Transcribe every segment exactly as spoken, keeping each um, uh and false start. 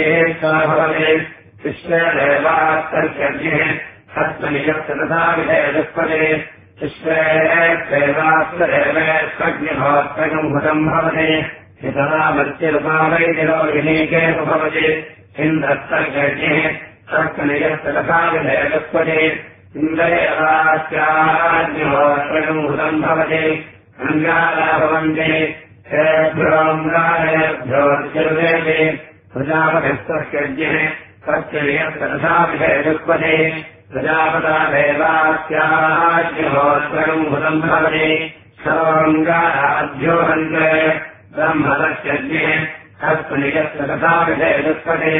विश्वेदेवास्तर्गज्ञे हस्तनियत्तथा विधेयस्पदे विश्वे देवास्तदेवेष्वग्निहोत्रगम् भूतम् भवति हितरा मृत्युरुपावैतिरोहिणीके भवति इन्द्रस्तर्गज्ञे हस्तनियत्तथा विधेयस्पदे इन्द्रयवास्याग्निहोत्रगम् भूतम् भवति अङ्गारा भवन्ति हेभ्योऽङ्गारेभ्योर्जुर्वेदे प्रजापतिस्तर्गज्ञे तस्य विधेयस्पदे प्रजापता देवास्याग्निहोत्रगम् भूतम् भवति सर्वङ्गाराभ्योहन्ते ब्रह्मदस्यज्ञे हस्तनियत्तथा विधेयस्पदे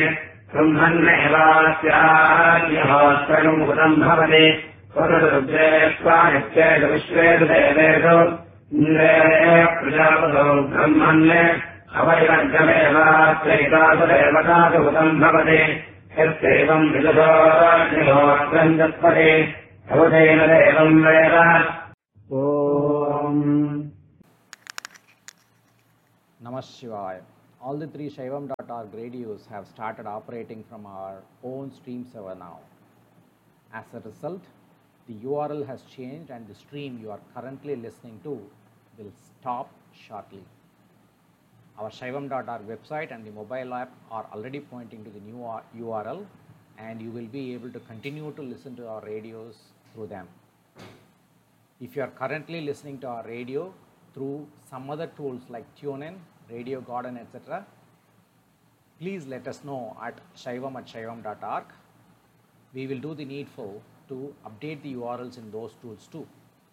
ब्रह्मण्येवास्याग्निहोत्रगम् भूतम् भवति पुरुद्रेष्वानित्येषु विश्वेषु देवेषु इन्द्रे प्रजापतो ब्रह्मण्ये अवैरज्ञमेवास्यैतासु देवतासु भूतम् भवति यस्यैवम् विदुषोऽग्निहोत्रम् तत्पदे भवतेन देवम् वेद। ओम् Namah Shivaya. All the three Shaivam dot org radios have started operating from our own stream server now. As a result, the U R L has changed and the stream you are currently listening to will stop shortly. Our Shaivam dot org website and the mobile app are already pointing to the new U R L, and you will be able to continue to listen to our radios through them. If you are currently listening to our radio through some other tools like TuneIn, Radio Garden, et cetera, please let us know at shaivam at shaivam dot org. We will do the needful to update the U R Ls in those tools too.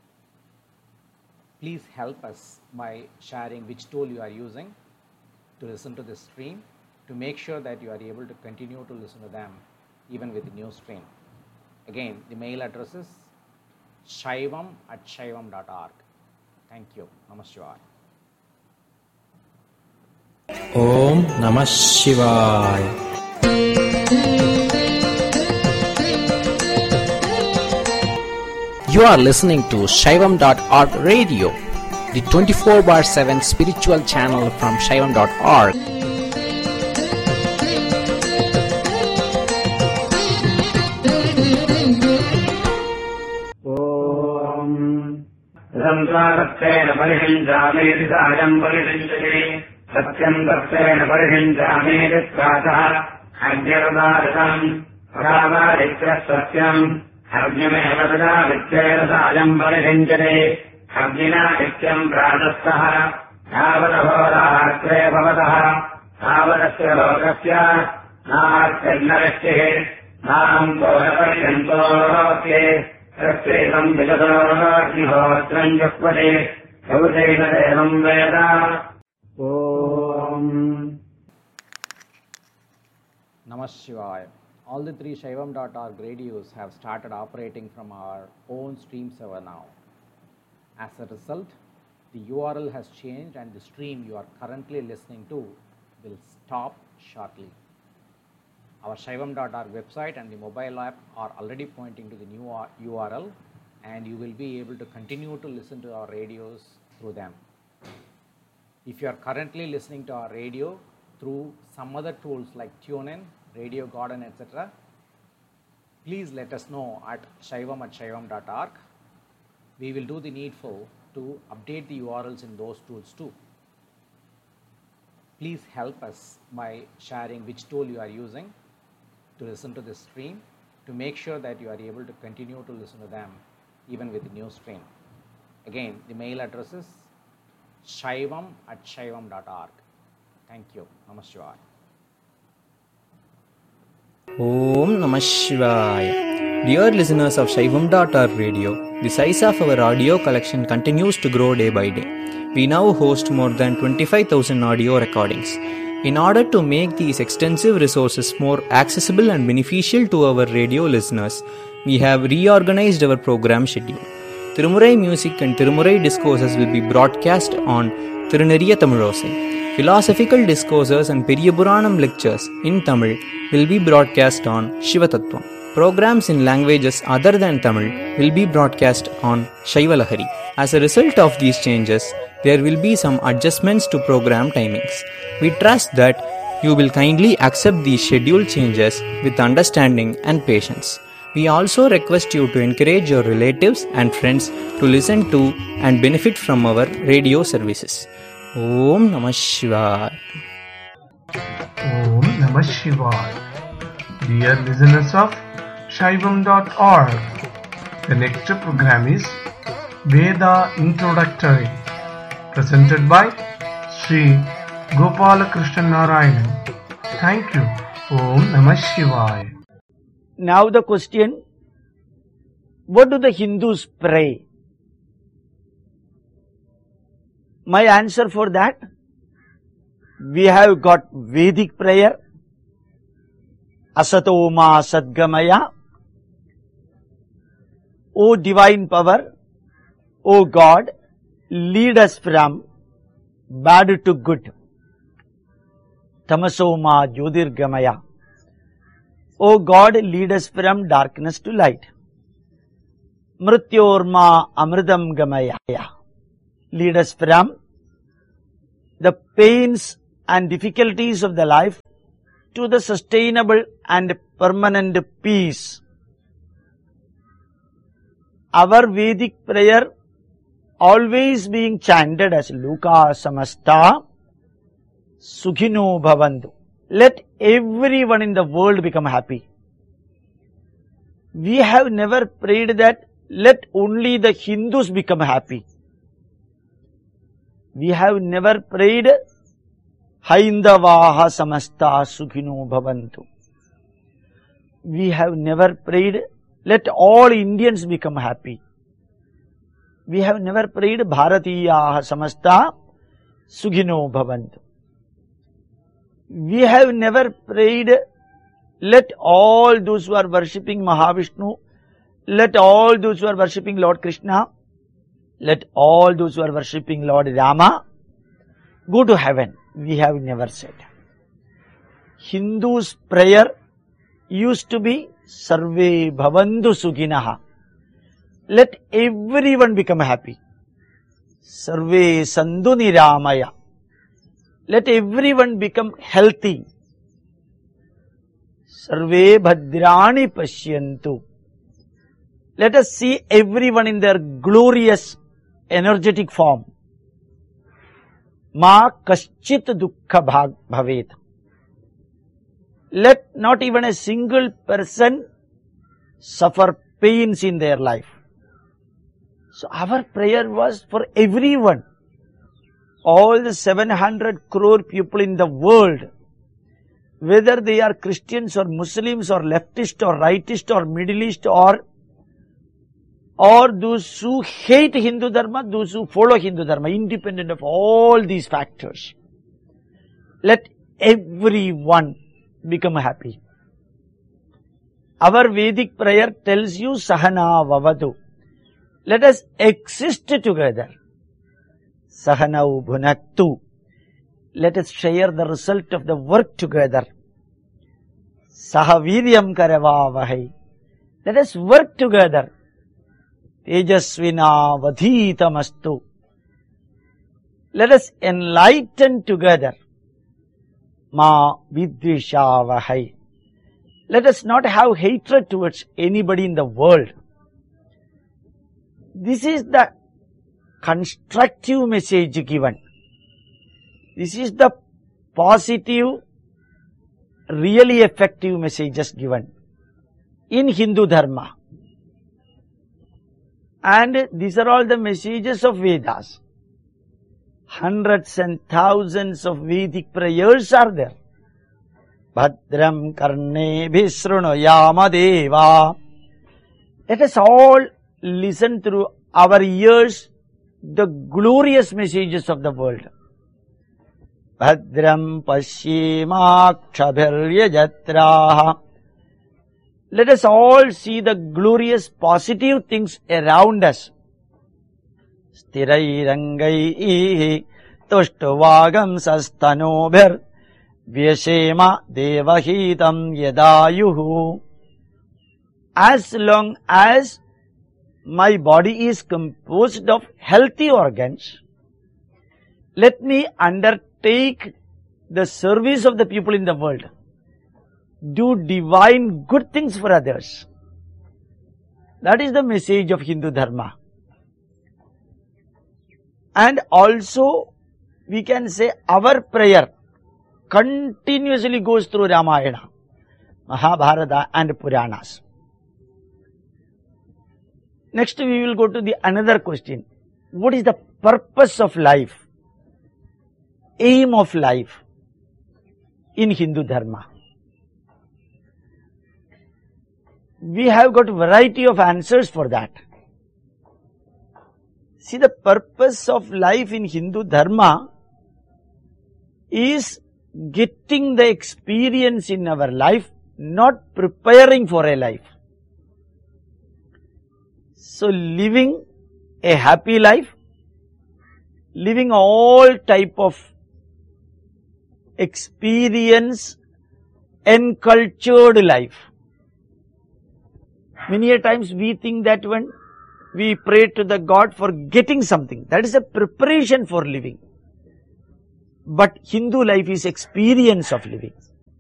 Please help us by sharing which tool you are using to listen to this stream, to make sure that you are able to continue to listen to them even with the new stream. Again, the mail address is shaivam at shaivam dot org. Thank you. Namah Shivaya. Om Namah Shivaya. You are listening to Shaivam dot org radio, the twenty-four bar seven spiritual channel from Shaivam dot org. संसारत्वेन परिहिञ्जामेति सायम् परिहिञ्जते सत्यम् तत्त्वेन परिहिञ्जामेति प्रातः अज्ञरदारतम् परावादित्यः सत्यम् अज्ञमेव तदा वित्तेन सायम् परिहिञ्जते अग्निना नित्यम् प्रातस्तः यावदहोरात्रे भवतः तावदस्य लोकस्य नार्त्यन्नरश्चिः नाम् कोशपर्यन्तोऽस्ये तस्यैवम् विगतोऽग्निहोत्रम् जुह्वते भवतेन देवम् वेद। ओम् Namah Shivaya. All the three Shaivam dot org radios have started operating from our own stream server now. As a result, the U R L has changed and the stream you are currently listening to will stop shortly. Our Shaivam dot org website and the mobile app are already pointing to the new U R L, and you will be able to continue to listen to our radios through them. If you are currently listening to our radio through some other tools like TuneIn, Radio Garden, et cetera, please let us know at shaivam at shaivam dot org. We will do the needful to update the U R Ls in those tools too. Please help us by sharing which tool you are using to listen to this stream, to make sure that you are able to continue to listen to them even with the new stream. Again, the mail address is shaivam at shaivam dot org. Thank you. Namah Shivaya. Om Namah Shivaya. Dear listeners of Shaivam dot org radio, the size of our audio collection continues to grow day by day. We now host more than twenty-five thousand audio recordings. In order to make these extensive resources more accessible and beneficial to our radio listeners, we have reorganized our program schedule. Tirumurai music and Tirumurai discourses will be broadcast on Tiruneriya Tamilosai. Philosophical discourses and Periyapuranam lectures in Tamil will be broadcast on Shivatattvam. Programs in languages other than Tamil will be broadcast on Shaivalahari. As a result of these changes, there will be some adjustments to program timings. We trust that you will kindly accept these schedule changes with understanding and patience. We also request you to encourage your relatives and friends to listen to and benefit from our radio services. Om Namah Shivaya. Om Namah Shivaya. Dear listeners of Shaivam dot org, the next program is Veda Introductory, presented by Sri Gopalakrishnan Narayanan. Thank you. Om Namah Shivaya. Now the question, what do the Hindus pray? My answer for that, we have got Vedic prayer, Asato Ma Sadgamaya. O divine power, O God, lead us from bad to good. Tamaso Ma Jyotirgamaya. O God, lead us from darkness to light. Mrityorma Amridam Gamaya. Lead us from the pains and difficulties of the life to the sustainable and permanent peace. Our Vedic prayer always being chanted as Loka Samasta Sukhino Bhavantu. Let everyone in the world become happy. We have never prayed that let only the Hindus become happy. We have never prayed Haindavaha Samasta Sukhino Bhavantu. We have never prayed let all Indians become happy. We have never prayed Bharatiyaha Samasta Sukhino Bhavantu. We have never prayed, let all those who are worshipping Mahavishnu, let all those who are worshipping Lord Krishna, let all those who are worshipping Lord Rama go to heaven. We have never said. Hindus' prayer used to be Sarve Bhavantu Sukhinaha. Let everyone become happy. Sarve Sandhu Niramaya. Let everyone become healthy. Sarve Bhadrani Pashyantu. Let us see everyone in their glorious, energetic form. Ma Kaschit Dukkha Bhavet. Let not even a single person suffer pains in their life. So our prayer was for everyone. All the seven hundred crore people in the world, whether they are Christians or Muslims or leftist or rightist or Middle East or or those who hate Hindu Dharma, those who follow Hindu Dharma, independent of all these factors. Let everyone become happy. Our Vedic prayer tells you Sahana Vavadu. Let us exist together. Sahanau Bhunattu. Let us share the result of the work together. Sahaviryam Karavavahai. Let us work together. Tejasvina Vadhitamastu. Let us enlighten together. Ma Vidvishavahai. Let us not have hatred towards anybody in the world. This is the constructive message given. This is the positive, really effective messages given in Hindu Dharma. And these are all the messages of Vedas. Hundreds and thousands of Vedic prayers are there. Bhadram karne bhisruno yama deva. Let us all listen through our ears the glorious messages of the world. Bhadram paschimakshabhiryajatra. Let us all see the glorious positive things around us. Sthirairangai tushtuvagam sastanobhir vyashema devahitam yadayuhu. As long as my body is composed of healthy organs, let me undertake the service of the people in the world. Do divine good things for others. That is the message of Hindu Dharma. And also, we can say our prayer continuously goes through Ramayana, Mahabharata and Puranas. Next we will go to the another question. What is the purpose of life? Aim of life in Hindu Dharma? We have got variety of answers for that. See, the purpose of life in Hindu Dharma is getting the experience in our life, not preparing for a life. So, living a happy life, living all type of experience, encultured life. Many a times we think that when we pray to the God for getting something, that is a preparation for living. But Hindu life is experience of living.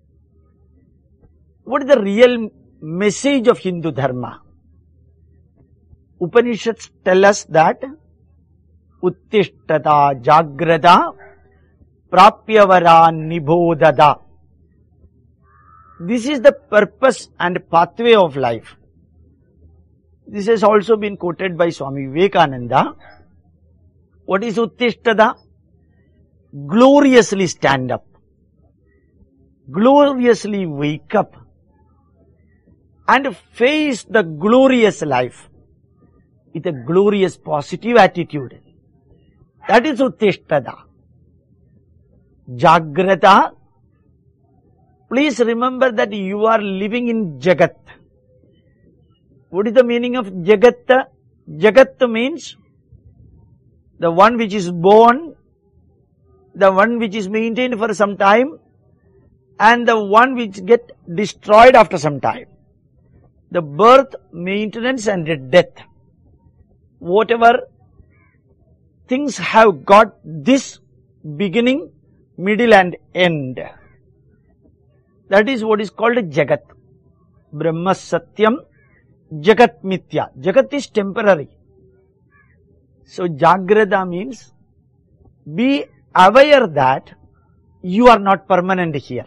What is the real message of Hindu Dharma? Upanishads tell us that Uttishtata Jagrata Prapyavara Nibodada. This is the purpose and pathway of life. This has also been quoted by Swami Vivekananda. What is Uttishtata? Gloriously stand up. Gloriously wake up. And face the glorious life with a glorious positive attitude. That is Uttishtata. Jagrata. Please remember that you are living in Jagat. What is the meaning of Jagat? Jagat means the one which is born, the one which is maintained for some time, and the one which get destroyed after some time. The birth, maintenance and the death. Whatever things have got this beginning, middle and end. That is what is called Jagat. Brahma Satyam, Jagat Mithya. Jagat is temporary. So Jagrata means be aware that you are not permanent here.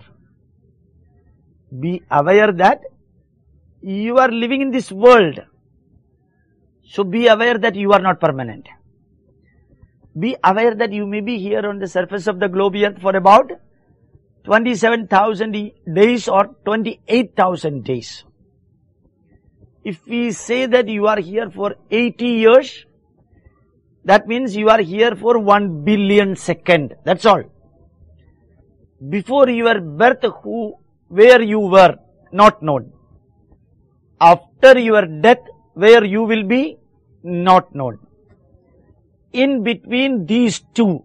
Be aware that you are living in this world. So be aware that you are not permanent. Be aware that you may be here on the surface of the globe earth for about twenty-seven thousand days or twenty-eight thousand days. If we say that you are here for eighty years, that means you are here for one billion second. That's all. Before your birth, who, where you were, not known. After your death, where you will be, not known. In between these two,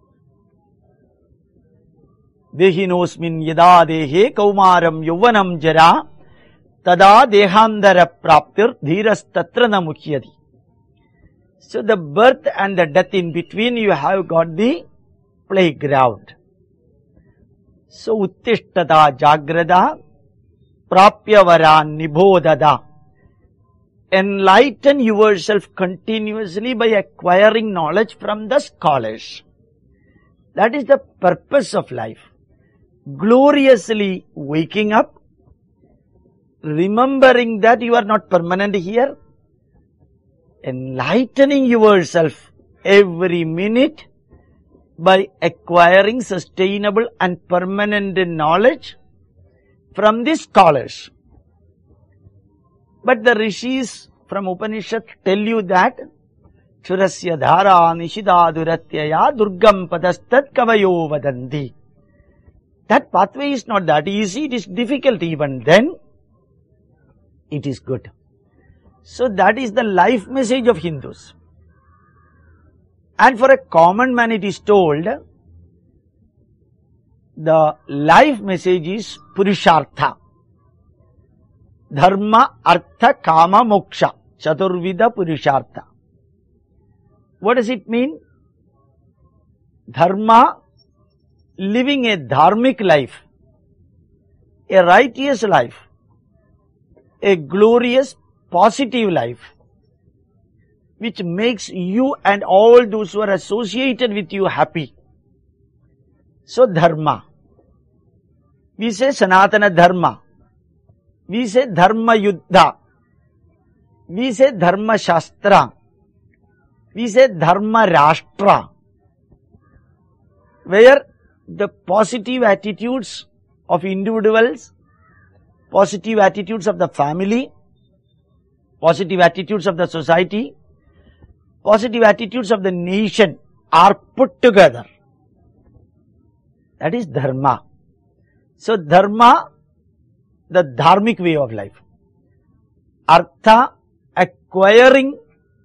Dehinosmin yada dehe kaumaram yuvanam jara tada dehandara praptir dhiras tatra na mukhyadi. So the birth and the death in between, you have got the playground. So Uttishtata Jagrata Prapyavara Nibodada. Enlighten yourself continuously by acquiring knowledge from the scholars. That is the purpose of life. Gloriously waking up, remembering that you are not permanent here, enlightening yourself every minute by acquiring sustainable and permanent knowledge from the scholars. But the rishis from Upanishad tell you that Churasya dhara nishidaduratyaya durgam padastat kavayo vadanti. That pathway is not that easy, it is difficult. Even then, it is good. So that is the life message of Hindus. And for a common man it is told, the life message is Purushartha. Dharma, Artha, Kama, Moksha. Chaturvida Purushartha. What does it mean? Dharma, living a dharmic life, a righteous life, a glorious positive life, which makes you and all those who are associated with you happy. So dharma. We say Sanatana Dharma. We say Dharma Yuddha. We say Dharma Shastra. We say Dharma Rashtra. Where the positive attitudes of individuals, positive attitudes of the family, positive attitudes of the society, positive attitudes of the nation are put together. That is Dharma. So Dharma, the dharmic way of life. Artha, acquiring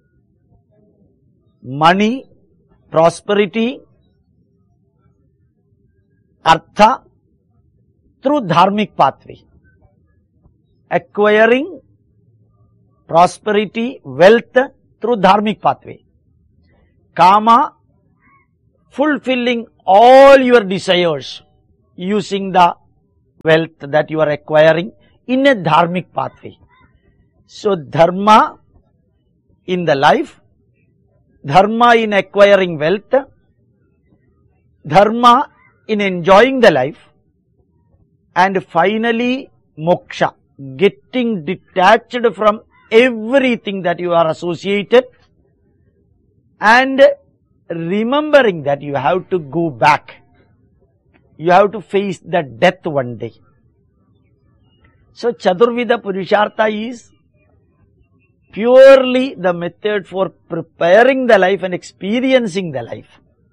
money, prosperity. Artha, through dharmic pathway. Acquiring prosperity, wealth through dharmic pathway. Kama, fulfilling all your desires using the wealth that you are acquiring in a dharmic pathway. So dharma in the life, dharma in acquiring wealth, dharma in enjoying the life, and finally moksha, getting detached from everything that you are associated and remembering that you have to go back. You have to face the death one day. So Chaturvida Purushartha is purely the method for preparing the life and experiencing the life.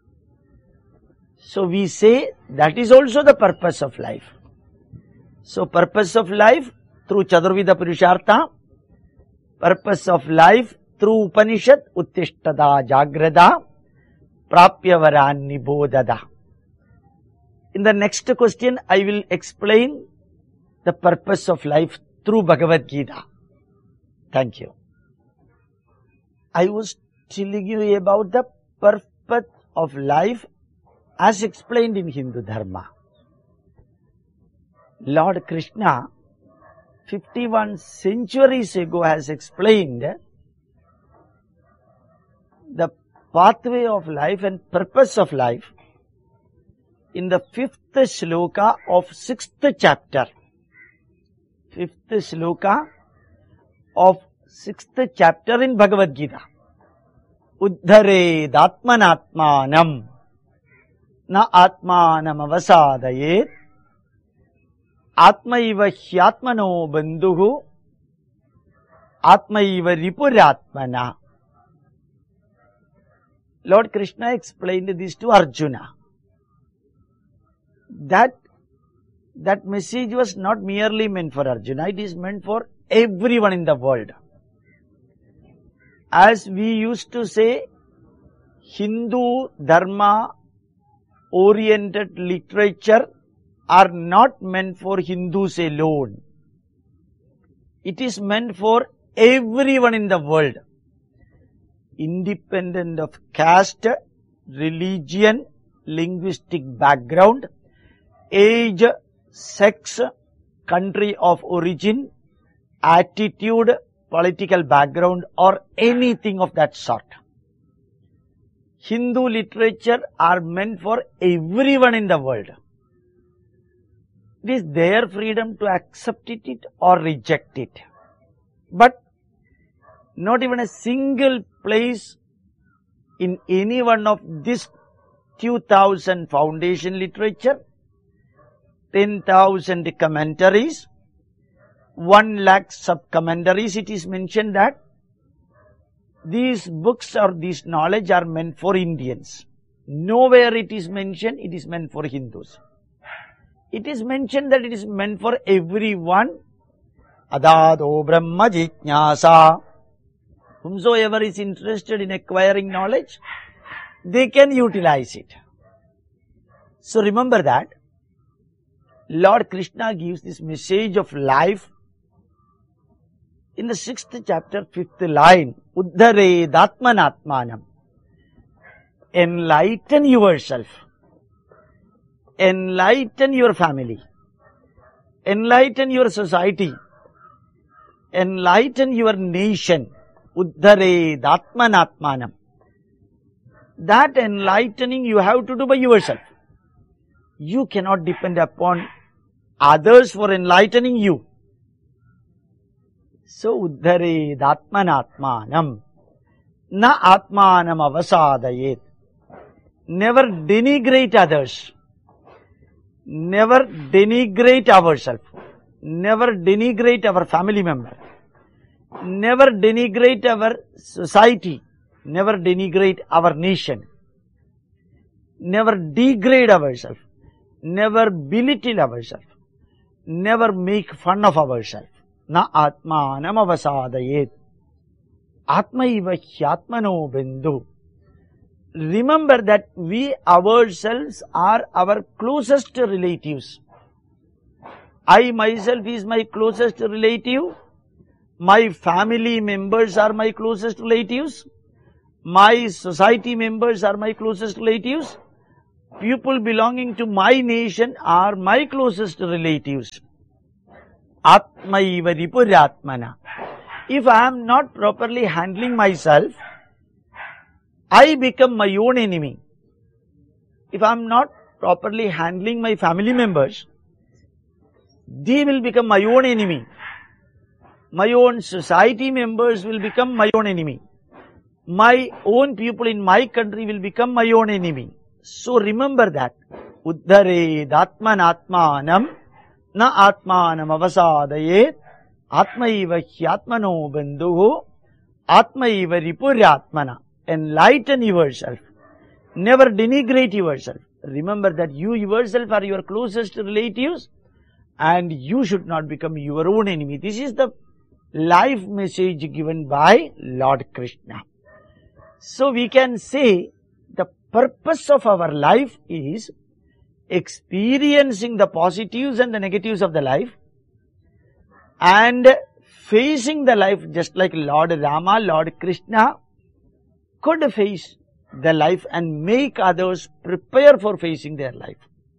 So we say that is also the purpose of life. So purpose of life through Chaturvida Purushartha, purpose of life through Upanishad, Uttishtada Jagrada, Prapyavaran Nibodada. In the next question, I will explain the purpose of life through Bhagavad Gita. Thank you. I was telling you about the purpose of life as explained in Hindu Dharma. Lord Krishna, fifty-one centuries ago, has explained the pathway of life and purpose of life in the fifth shloka of sixth chapter. Fifth shloka of sixth chapter in Bhagavad Gita. Uddhare datmanatmanam na atmanam avasadayet atmaiva hyatmano bandhuhu atmaiva ripuratmana. Lord Krishna explained this to Arjuna. That, that message was not merely meant for Arjuna, it is meant for everyone in the world. As we used to say, Hindu Dharma oriented literature are not meant for Hindus alone. It is meant for everyone in the world, independent of caste, religion, linguistic background, age, sex, country of origin, attitude, political background, or anything of that sort. Hindu literature are meant for everyone in the world. It is their freedom to accept it or reject it. But not even a single place in any one of these two thousand foundation literature, ten thousand commentaries, one lakh sub-commentaries, it is mentioned that these books or this knowledge are meant for Indians. Nowhere it is mentioned it is meant for Hindus. It is mentioned that it is meant for everyone. Adado Brahma Jijnasa. Whomsoever is interested in acquiring knowledge, they can utilize it. So remember that Lord Krishna gives this message of life in the sixth chapter, fifth line. Uddhare datmanatmanam. Enlighten yourself. enlighten your family, enlighten your society, enlighten your nation. Uddhared atmanatmanam. That enlightening you have to do by yourself. You cannot depend upon others for enlightening you. So, uddhared atmanatmanam. Na atmanam avasadayet. Never denigrate others. Never denigrate ourselves. Never denigrate our family member. Never denigrate our society. Never denigrate our nation. Never degrade ourselves. Never belittle ourselves. Never make fun of ourselves. Na atmanam avasadayet. Atma iva hyatmano bindu. Remember that we ourselves are our closest relatives. I myself is my closest relative. My family members are my closest relatives. My society members are my closest relatives. People belonging to my nation are my closest relatives. Atmaiva ripuratmana. If I am not properly handling myself, I become my own enemy. If I am not properly handling my family members, they will become my own enemy. My own society members will become my own enemy. My own people in my country will become my own enemy. So remember that. Uddhared atmanatmanam na atmanam avasadayet atmaiva hyatmano bandhuho atmaiva ripuratmana. Enlighten yourself. Never denigrate yourself. Remember that you yourself are your closest relatives and you should not become your own enemy. This is the life message given by Lord Krishna. So we can say the purpose of our life is experiencing the positives and the negatives of the life and facing the life just like Lord Rama, Lord Krishna could face the life and make others prepare for facing their life.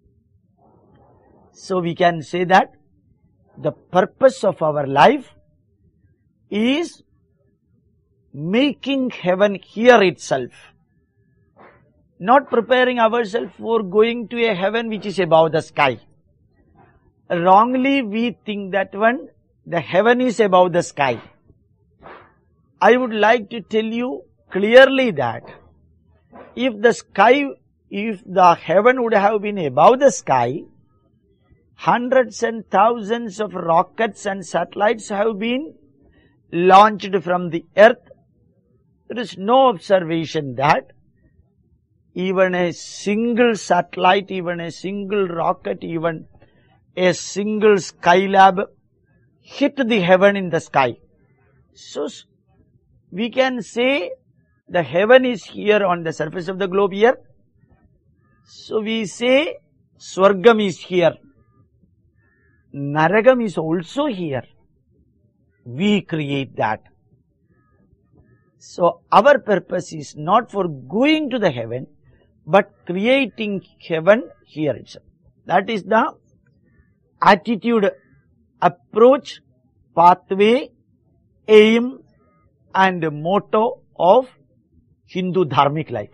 So we can say that the purpose of our life is making heaven here itself. Not preparing ourselves for going to a heaven which is above the sky. Wrongly we think that one, the heaven is above the sky. I would like to tell you clearly that if the sky, if the heaven would have been above the sky, hundreds and thousands of rockets and satellites have been launched from the earth. There is no observation that even a single satellite, even a single rocket, even a single skylab hit the heaven in the sky. So we can say the heaven is here on the surface of the globe here. So we say Swargam is here. Naragam is also here. We create that. So our purpose is not for going to the heaven, but creating heaven here itself. That is the attitude, approach, pathway, aim and motto of Hindu dharmic life.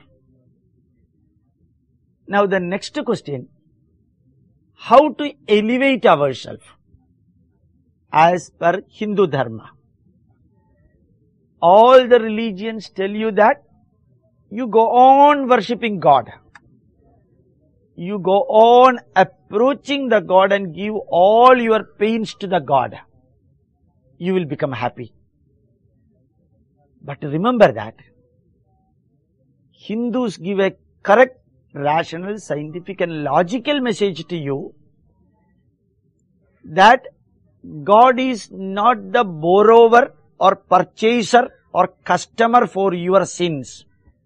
Now the next question, how to elevate ourselves as per Hindu dharma. All the religions tell you that you go on worshipping God. You go on approaching the God and give all your pains to the God. You will become happy. But remember that Hindus give a correct, rational, scientific and logical message to you that God is not the borrower or purchaser or customer for your sins.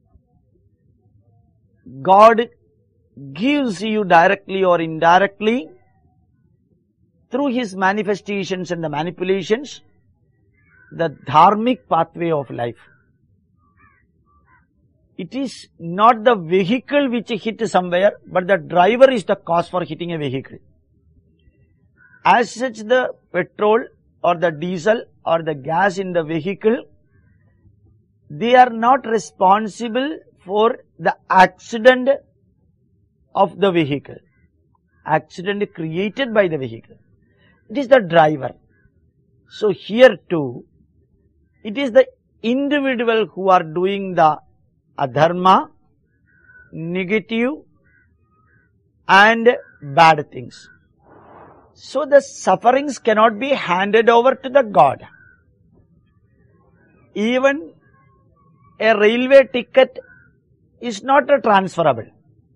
God gives you directly or indirectly through His manifestations and the manipulations the dharmic pathway of life. it is not the vehicle which hit somewhere, but the driver is the cause for hitting a vehicle. As such, the petrol or the diesel or the gas in the vehicle, they are not responsible for the accident of the vehicle, accident created by the vehicle. It is the driver. So here too, it is the individual who are doing the adharma, negative and bad things. So the sufferings cannot be handed over to the God. Even a railway ticket is not transferable.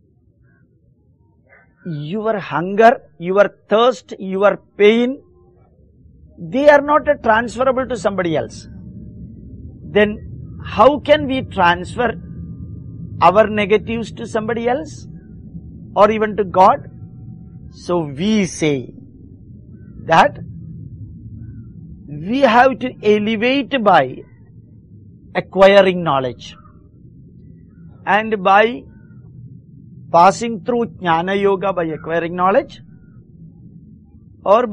Your hunger, your thirst, your pain, they are not transferable to somebody else. Then how can we transfer our negatives to somebody else or even to God? So we say that we have to elevate by acquiring knowledge, and by passing through Jnana Yoga, by acquiring knowledge, or